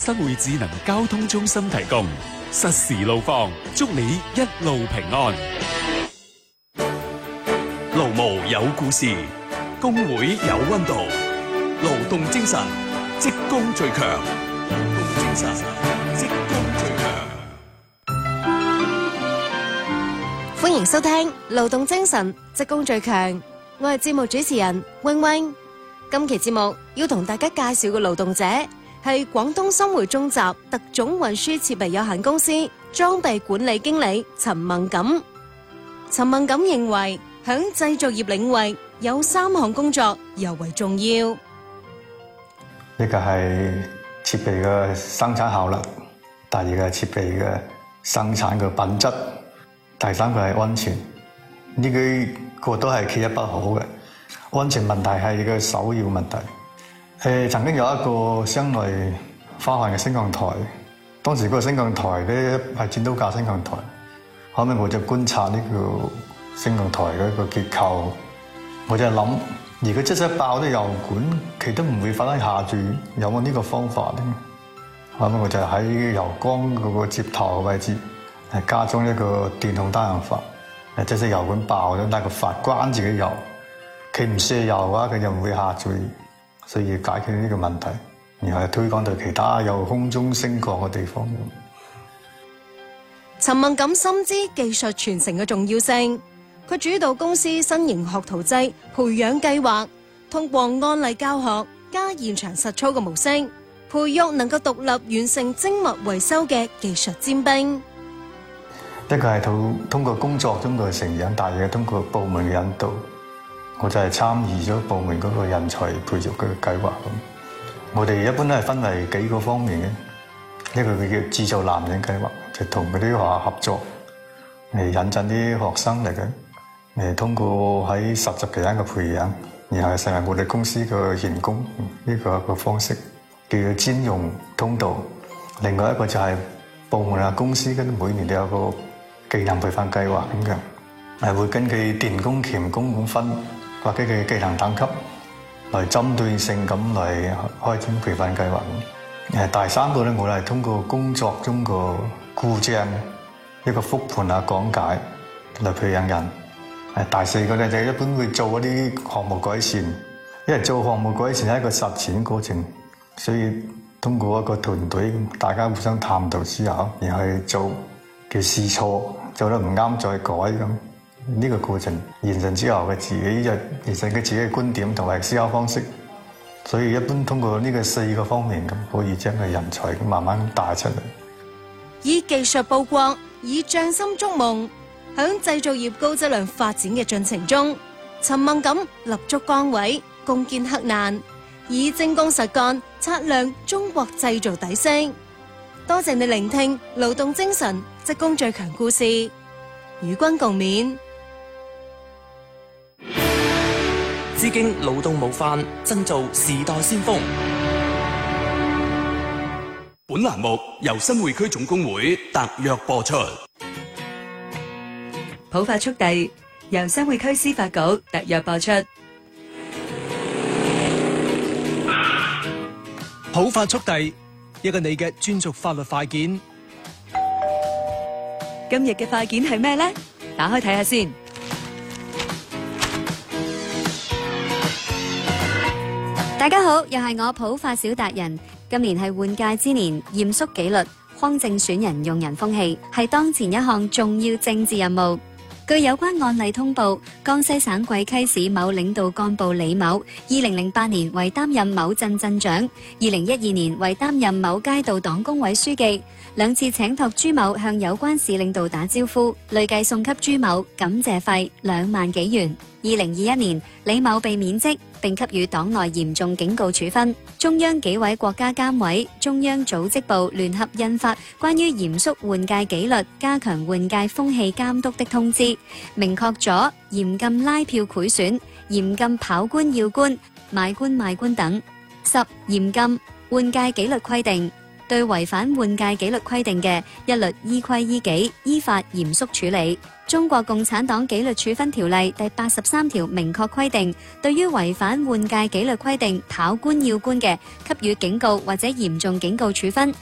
生活智能交通中心提供，實時路況，祝你一路平安。勞務有故事，工會有溫度，勞動精神，職工最強。勞動精神，職工最強。 歡迎收聽《勞動精神，職工最強》，我係節目主持人永永。今期節目要同大家介紹嘅勞動者係廣東深匯中集特種運輸設備有限公司裝備管理經理陳孟錦。陳孟錦認為，響製造業領域有3項工作尤為重要。 一個係設備嘅生產效率，第二個係設備嘅生產嘅品質，第三個係安全。呢幾個都係缺一不可嘅。安全問題係個首要問題。曾經有一個相類花環嘅升降台，當時嗰個升降台咧係剪刀架升降台，後尾我就觀察呢個升降台嘅一個結構，我就諗，如果即使爆啲油管，佢都唔會發生下墜，有冇呢個方法咧？後尾我就喺油缸嗰個接頭嘅位置係加裝一個電控單向閥，即使油管爆咗，但係個閥關住嘅油，佢唔泄油嘅話，佢就唔會下墜，所以要解決呢個問題，然後推廣到其他有空中升降嘅地方。 陳孟錦深知技術傳承嘅重要性，佢主導公司新型學徒制培養計劃，通過案例教學加現場實操嘅模式，培育能夠獨立完成精密維修嘅技術尖兵。 一個係通過工作中嘅成長，第二個通過部門嘅引導。我就係參與咗部門嗰個人才培育嘅計劃。我哋一般都係分為幾個方面嘅，一個佢叫製造男人計劃，就同嗰啲學校合作，引進啲學生嚟嘅，通過喺實習期間嘅培養，然後成為我哋公司嘅員工，呢個一個方式叫做專用通道。另外一個就係部門啊公司每年都有個技能培訓計劃咁嘅，會根據電工、鉗工咁分，或者嘅技能等級來針對性咁嚟開展培訓計劃。第三個咧，我哋係通過工作中個故障一個復盤啊講解嚟培養人。第四個咧就一般會做嗰啲項目改善，因為做項目改善係一個實踐過程，所以通過一個團隊大家互相探討思考，然後去做叫試錯，做得唔啱再改咁。呢個過程完成之後嘅自己就形成佢自己嘅觀點同埋思考方式，所以一般通過呢個4個方面咁，可以將個人才慢慢帶出嚟。 以技術報國，以匠心築夢，響製造業高質量發展嘅進程中，陳孟錦立足崗位，攻堅克難，以精工實幹擦亮中國製造底色。多謝你聆聽勞動精神職工最強故事，與君共勉。 致敬勞動模範，振造時代先鋒。 本欄目由新匯區總工會特約播出。 普法速遞由新匯區司法局特約播出。 普法速遞，一個你嘅專屬法律快件。 今日嘅快件係咩呢？打開睇下先。 大家好，又係我普法小達人。今年係換屆之年，嚴肅紀律、匡正選人用人風氣係當前一項重要政治任務。據有關案例通報，江西省貴溪市某領導幹部李某，2008年為擔任某鎮鎮長，2012年為擔任某街道黨工委書記，兩次請託朱某向有關市領導打招呼，累計送給朱某感謝費2萬幾元。2021年，李某被免職，並給予黨內嚴重警告處分。中央紀委國家監委、中央組織部聯合印發關於嚴肅換屆紀律、加強換屆風氣監督的通知，明確咗嚴禁拉票賄選、嚴禁跑官要官、買官賣官等。10、嚴禁換屆紀律規定。對違反換屆紀律規定嘅，一律依規依紀，依法嚴肅處理。中國共產黨紀律處分條例第83條明確規定，對於違反換屆紀律規定、跑官要官嘅，給予警告或者嚴重警告處分。